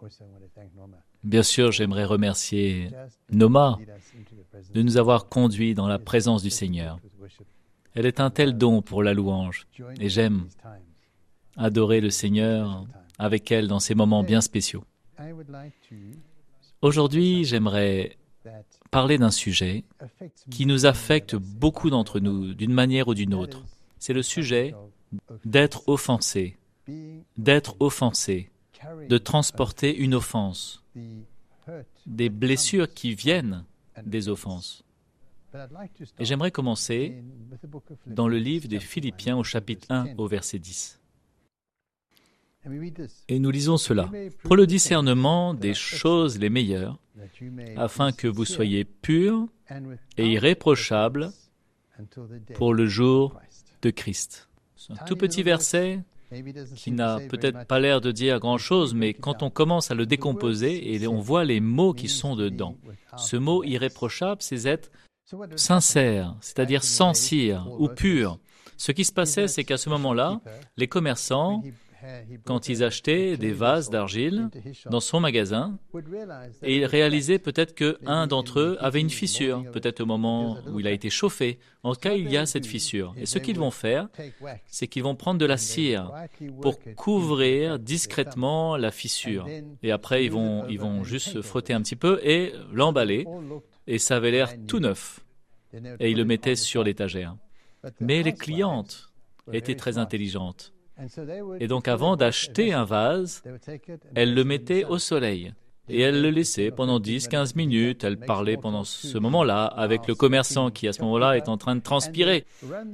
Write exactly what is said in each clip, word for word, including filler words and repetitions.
Bien sûr, j'aimerais remercier Noma de nous avoir conduits dans la présence du Seigneur. Elle est un tel don pour la louange, et j'aime adorer le Seigneur avec elle dans ces moments bien spéciaux. Aujourd'hui, j'aimerais parler d'un sujet qui nous affecte beaucoup d'entre nous, d'une manière ou d'une autre. C'est le sujet d'être offensé, d'être offensé, de transporter une offense, des blessures qui viennent des offenses. Et j'aimerais commencer dans le livre des Philippiens au chapitre un au verset dix. Et nous lisons cela. « Pour le discernement des choses les meilleures, afin que vous soyez purs et irréprochables pour le jour de Christ. » C'est un tout petit verset qui n'a peut-être pas l'air de dire grand-chose, mais quand on commence à le décomposer, et on voit les mots qui sont dedans. Ce mot « irréprochable », c'est être sincère, c'est-à-dire sans cire ou pur. Ce qui se passait, c'est qu'à ce moment-là, les commerçants, quand ils achetaient des vases d'argile dans son magasin, et ils réalisaient peut-être qu'un d'entre eux avait une fissure, peut-être au moment où il a été chauffé. En tout cas, il y a cette fissure. Et ce qu'ils vont faire, c'est qu'ils vont prendre de la cire pour couvrir discrètement la fissure. Et après, ils vont, ils vont juste se frotter un petit peu et l'emballer. Et ça avait l'air tout neuf. Et ils le mettaient sur l'étagère. Mais les clientes étaient très intelligentes. Et donc, avant d'acheter un vase, elles le mettaient au soleil. Et elles le laissaient pendant dix à quinze minutes. Elles parlaient pendant ce moment-là avec le commerçant qui, à ce moment-là, est en train de transpirer.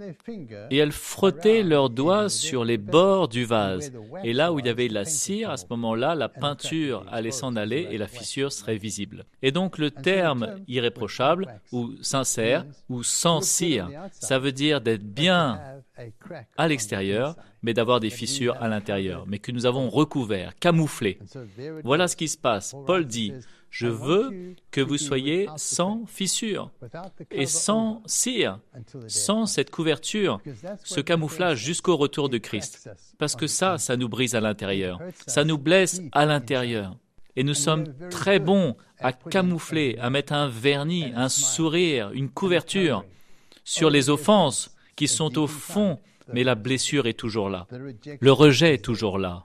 Et elles frottaient leurs doigts sur les bords du vase. Et là où il y avait de la cire, à ce moment-là, la peinture allait s'en aller et la fissure serait visible. Et donc, le terme irréprochable, ou sincère, ou sans cire, ça veut dire d'être bien à l'extérieur, mais d'avoir des fissures à l'intérieur, mais que nous avons recouvert, camouflé. Voilà ce qui se passe. Paul dit, « Je veux que vous soyez sans fissure et sans cire, sans cette couverture, ce camouflage jusqu'au retour de Christ. » Parce que ça, ça nous brise à l'intérieur, ça nous blesse à l'intérieur. Et nous sommes très bons à camoufler, à mettre un vernis, un sourire, une couverture sur les offenses qui sont au fond, mais la blessure est toujours là. Le rejet est toujours là.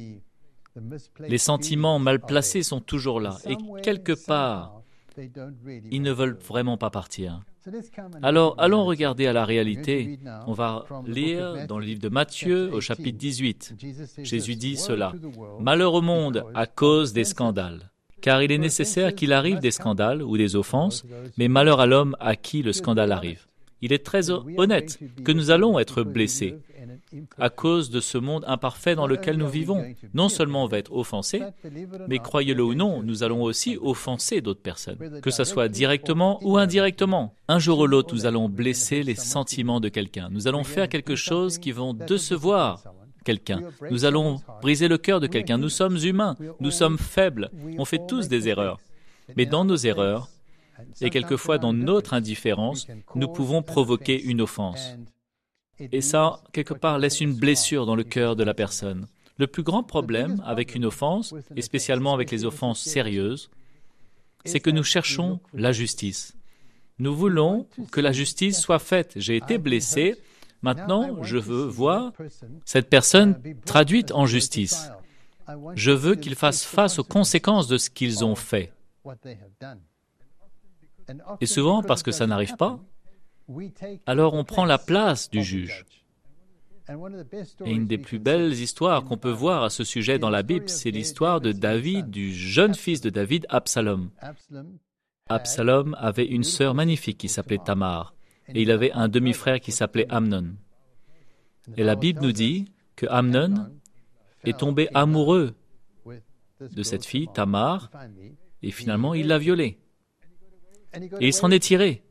Les sentiments mal placés sont toujours là. Et quelque part, ils ne veulent vraiment pas partir. Alors, allons regarder à la réalité. On va lire dans le livre de Matthieu, au chapitre dix-huit. Jésus dit cela. « Malheur au monde à cause des scandales. Car il est nécessaire qu'il arrive des scandales ou des offenses, mais malheur à l'homme à qui le scandale arrive. » Il est très honnête que nous allons être blessés à cause de ce monde imparfait dans lequel nous vivons. Non seulement on va être offensés, mais croyez-le ou non, nous allons aussi offenser d'autres personnes, que ce soit directement ou indirectement. Un jour ou l'autre, nous allons blesser les sentiments de quelqu'un. Nous allons faire quelque chose qui va décevoir quelqu'un. Nous allons briser le cœur de quelqu'un. Nous sommes humains, nous sommes faibles, on fait tous des erreurs. Mais dans nos erreurs, et quelquefois, dans notre indifférence, nous pouvons provoquer une offense. Et ça, quelque part, laisse une blessure dans le cœur de la personne. Le plus grand problème avec une offense, et spécialement avec les offenses sérieuses, c'est que nous cherchons la justice. Nous voulons que la justice soit faite. J'ai été blessé, maintenant je veux voir cette personne traduite en justice. Je veux qu'ils fassent face aux conséquences de ce qu'ils ont fait. Et souvent, parce que ça n'arrive pas, alors on prend la place du juge. Et une des plus belles histoires qu'on peut voir à ce sujet dans la Bible, c'est l'histoire de David, du jeune fils de David, Absalom. Absalom avait une sœur magnifique qui s'appelait Tamar, et il avait un demi-frère qui s'appelait Amnon. Et la Bible nous dit que Amnon est tombé amoureux de cette fille, Tamar, et finalement il l'a violée. Et il s'en est tiré,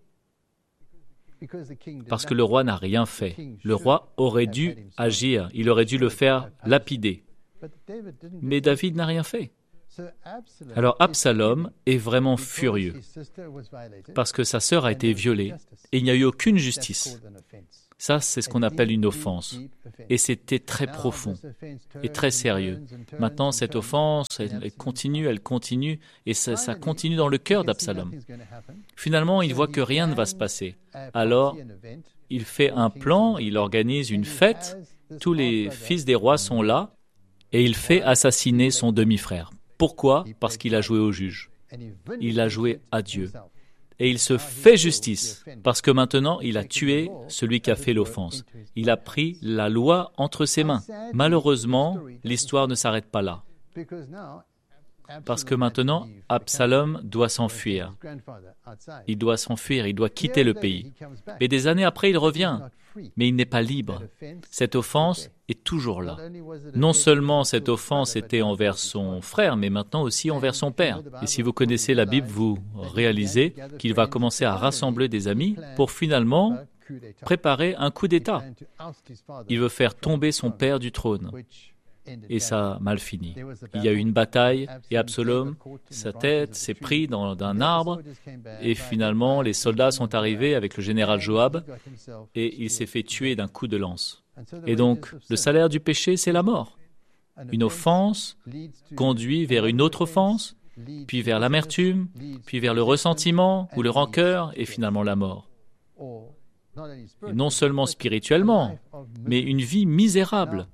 parce que le roi n'a rien fait. Le roi aurait dû agir, il aurait dû le faire lapider. Mais David n'a rien fait. Alors Absalom est vraiment furieux, parce que sa sœur a été violée, et il n'y a eu aucune justice. Ça, c'est ce qu'on appelle une offense. Et c'était très profond et très sérieux. Maintenant, cette offense, elle, elle continue, elle continue, et ça, ça continue dans le cœur d'Absalom. Finalement, il voit que rien ne va se passer. Alors, il fait un plan, il organise une fête, tous les fils des rois sont là, et il fait assassiner son demi-frère. Pourquoi ? Parce qu'il a joué au juge. Il a joué à Dieu. Et il se fait justice, parce que maintenant, il a tué celui qui a fait l'offense. Il a pris la loi entre ses mains. Malheureusement, l'histoire ne s'arrête pas là. Parce que maintenant, Absalom doit s'enfuir. Il doit s'enfuir, il doit quitter le pays. Mais des années après, il revient. Mais il n'est pas libre. Cette offense est toujours là. Non seulement cette offense était envers son frère, mais maintenant aussi envers son père. Et si vous connaissez la Bible, vous réalisez qu'il va commencer à rassembler des amis pour finalement préparer un coup d'État. Il veut faire tomber son père du trône. Et ça a mal fini. Il y a eu une bataille et Absalom, sa tête s'est prise dans un arbre et finalement les soldats sont arrivés avec le général Joab et il s'est fait tuer d'un coup de lance. Et donc, le salaire du péché, c'est la mort. Une offense conduit vers une autre offense, puis vers l'amertume, puis vers le ressentiment ou le rancœur et finalement la mort. Et non seulement spirituellement, mais une vie misérable.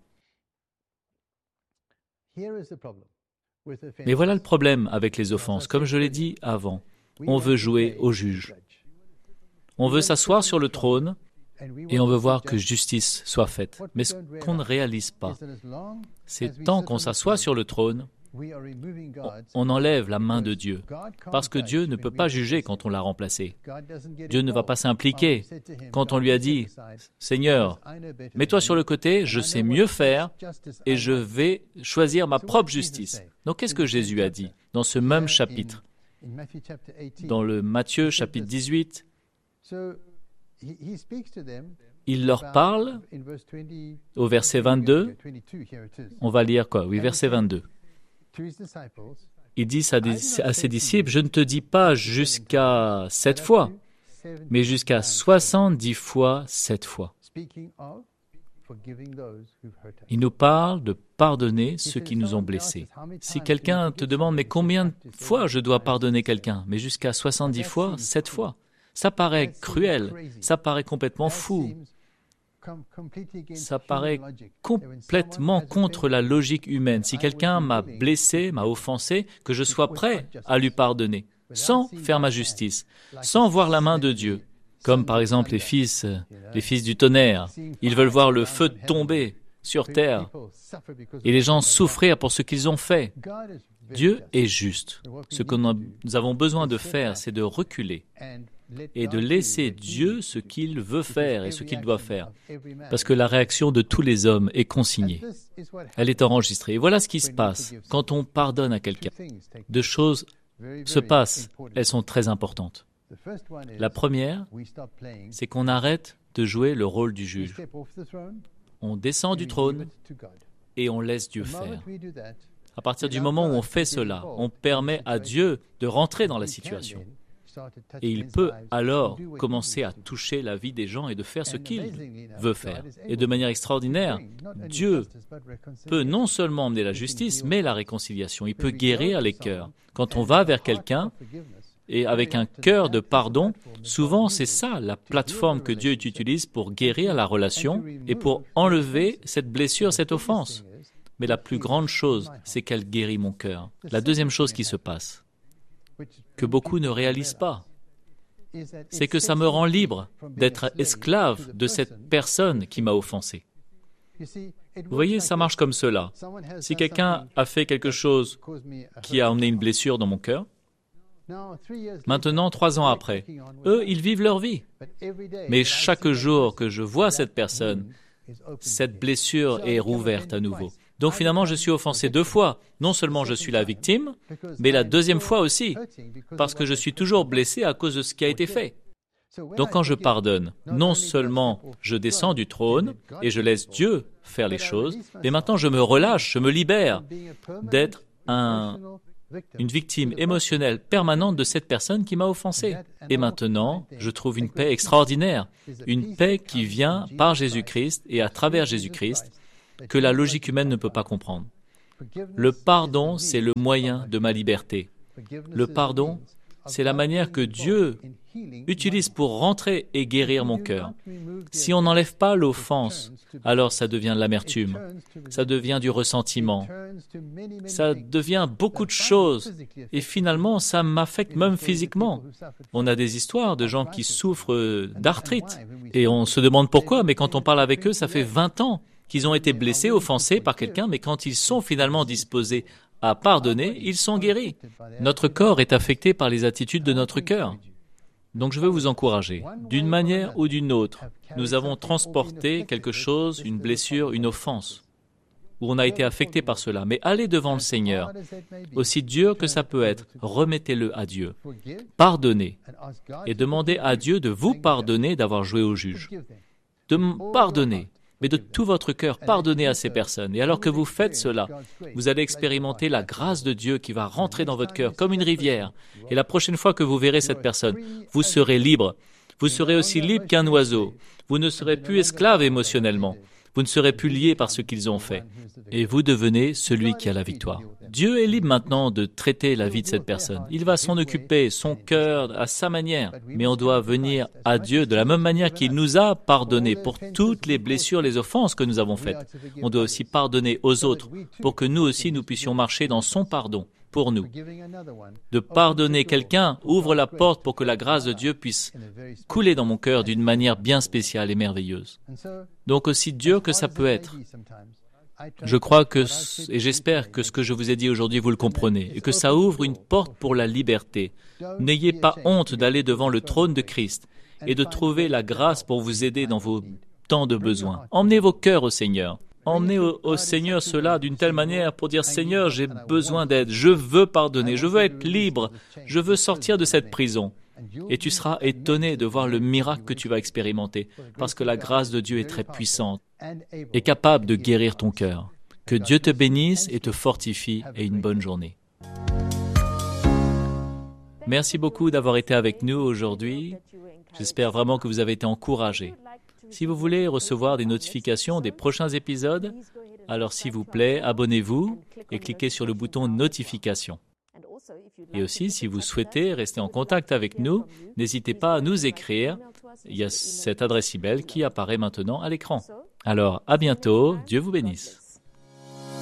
Mais voilà le problème avec les offenses. Comme je l'ai dit avant, on veut jouer au juge. On veut s'asseoir sur le trône et on veut voir que justice soit faite. Mais ce qu'on ne réalise pas, c'est tant qu'on s'assoit sur le trône, on enlève la main de Dieu. Parce que Dieu ne peut pas juger quand on l'a remplacé. Dieu ne va pas s'impliquer. Quand on lui a dit, « Seigneur, mets-toi sur le côté, je sais mieux faire et je vais choisir ma propre justice. » Donc qu'est-ce que Jésus a dit dans ce même chapitre? Dans le Matthieu chapitre dix-huit, il leur parle au verset vingt-deux. On va lire quoi? Oui, verset vingt-deux. Il dit à ses disciples, « Je ne te dis pas jusqu'à sept fois, mais jusqu'à soixante-dix fois sept fois. » Il nous parle de pardonner ceux qui nous ont blessés. Si quelqu'un te demande, « Mais combien de fois je dois pardonner quelqu'un ?» Mais jusqu'à soixante-dix fois, sept fois. Ça paraît cruel, ça paraît complètement fou. Ça paraît complètement contre la logique humaine. Si quelqu'un m'a blessé, m'a offensé, que je sois prêt à lui pardonner, sans faire ma justice, sans voir la main de Dieu. Comme par exemple les fils, les fils du tonnerre. Ils veulent voir le feu tomber sur terre et les gens souffrir pour ce qu'ils ont fait. Dieu est juste. Ce que nous avons besoin de faire, c'est de reculer et de laisser Dieu ce qu'il veut faire et ce qu'il doit faire. Parce que la réaction de tous les hommes est consignée. Elle est enregistrée. Et voilà ce qui se passe quand on pardonne à quelqu'un. Deux choses se passent. Elles sont très importantes. La première, c'est qu'on arrête de jouer le rôle du juge. On descend du trône et on laisse Dieu faire. À partir du moment où on fait cela, on permet à Dieu de rentrer dans la situation. Et il peut alors commencer à toucher la vie des gens et de faire ce qu'il veut faire. Et de manière extraordinaire, Dieu peut non seulement emmener la justice, mais la réconciliation. Il peut guérir les cœurs. Quand on va vers quelqu'un, et avec un cœur de pardon, souvent c'est ça la plateforme que Dieu utilise pour guérir la relation et pour enlever cette blessure, cette offense. Mais la plus grande chose, c'est qu'elle guérit mon cœur. La deuxième chose qui se passe, que beaucoup ne réalisent pas, c'est que ça me rend libre d'être esclave de cette personne qui m'a offensé. Vous voyez, ça marche comme cela. Si quelqu'un a fait quelque chose qui a emmené une blessure dans mon cœur, maintenant, trois ans après, eux, ils vivent leur vie. Mais chaque jour que je vois cette personne, cette blessure est rouverte à nouveau. Donc finalement, je suis offensé deux fois. Non seulement je suis la victime, mais la deuxième fois aussi, parce que je suis toujours blessé à cause de ce qui a été fait. Donc quand je pardonne, non seulement je descends du trône et je laisse Dieu faire les choses, mais maintenant je me relâche, je me libère d'être un une victime émotionnelle permanente de cette personne qui m'a offensé. Et maintenant, je trouve une paix extraordinaire, une paix qui vient par Jésus-Christ et à travers Jésus-Christ, que la logique humaine ne peut pas comprendre. Le pardon, c'est le moyen de ma liberté. Le pardon, c'est la manière que Dieu utilise pour rentrer et guérir mon cœur. Si on n'enlève pas l'offense, alors ça devient de l'amertume, ça devient du ressentiment, ça devient beaucoup de choses et finalement ça m'affecte même physiquement. On a des histoires de gens qui souffrent d'arthrite et on se demande pourquoi, mais quand on parle avec eux, ça fait vingt ans qu'ils ont été blessés, offensés par quelqu'un, mais quand ils sont finalement disposés à pardonner, ils sont guéris. Notre corps est affecté par les attitudes de notre cœur. Donc je veux vous encourager, d'une manière ou d'une autre, nous avons transporté quelque chose, une blessure, une offense, où on a été affecté par cela. Mais allez devant le Seigneur, aussi dur que ça peut être, remettez-le à Dieu. Pardonnez et demandez à Dieu de vous pardonner d'avoir joué au juge. De m- pardonner. Mais de tout votre cœur, pardonnez à ces personnes. Et alors que vous faites cela, vous allez expérimenter la grâce de Dieu qui va rentrer dans votre cœur comme une rivière. Et la prochaine fois que vous verrez cette personne, vous serez libre. Vous serez aussi libre qu'un oiseau. Vous ne serez plus esclave émotionnellement. Vous ne serez plus lié par ce qu'ils ont fait. Et vous devenez celui qui a la victoire. Dieu est libre maintenant de traiter la vie de cette personne. Il va s'en occuper, son cœur, à sa manière. Mais on doit venir à Dieu de la même manière qu'il nous a pardonné pour toutes les blessures, les offenses que nous avons faites. On doit aussi pardonner aux autres pour que nous aussi nous puissions marcher dans son pardon pour nous. De pardonner quelqu'un ouvre la porte pour que la grâce de Dieu puisse couler dans mon cœur d'une manière bien spéciale et merveilleuse. Donc aussi dur que ça peut être, je crois que, et j'espère que ce que je vous ai dit aujourd'hui, vous le comprenez, et que ça ouvre une porte pour la liberté. N'ayez pas honte d'aller devant le trône de Christ et de trouver la grâce pour vous aider dans vos temps de besoin. Emmenez vos cœurs au Seigneur. Emmenez au, au Seigneur cela d'une telle manière pour dire « Seigneur, j'ai besoin d'aide, je veux pardonner, je veux être libre, je veux sortir de cette prison. » Et tu seras étonné de voir le miracle que tu vas expérimenter, parce que la grâce de Dieu est très puissante et capable de guérir ton cœur. Que Dieu te bénisse et te fortifie et une bonne journée. Merci beaucoup d'avoir été avec nous aujourd'hui. J'espère vraiment que vous avez été encouragés. Si vous voulez recevoir des notifications des prochains épisodes, alors s'il vous plaît, abonnez-vous et cliquez sur le bouton notification. Et aussi, si vous souhaitez rester en contact avec nous, n'hésitez pas à nous écrire. Il y a cette adresse email qui apparaît maintenant à l'écran. Alors, à bientôt. Dieu vous bénisse.